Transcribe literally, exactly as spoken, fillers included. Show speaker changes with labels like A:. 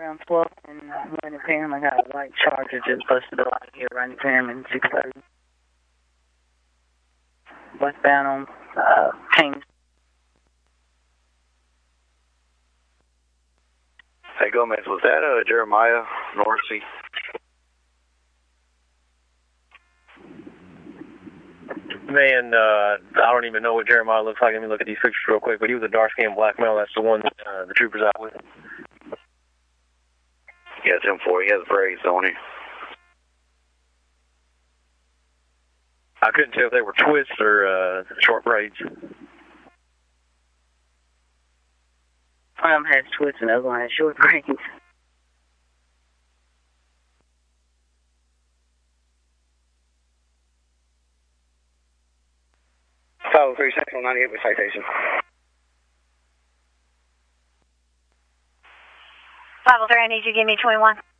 A: around twelve and running Pam. I got a white Charger just busted a light here running Pam in six thirty. Westbound on uh, King.
B: Hey Gomez, was that uh, Jeremiah Norsey?
C: Man, uh, I don't even know what Jeremiah looks like. Let me look at these pictures real quick. But he was a dark-skinned black male. That's the one that uh, the trooper's out with.
B: Yeah, it's him for. He has braids, don't he?
C: I couldn't tell if they were twists or uh, short braids.
A: One of them has twists and the other one has short braids.
B: five oh three Central ninety-eight with citation.
D: five oh three, I need you to give me twenty-one.